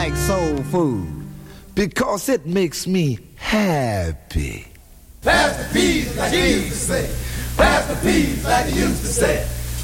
like soul food because it makes me happy. Pass the peas like you used to say. Pass the peas like you used to say.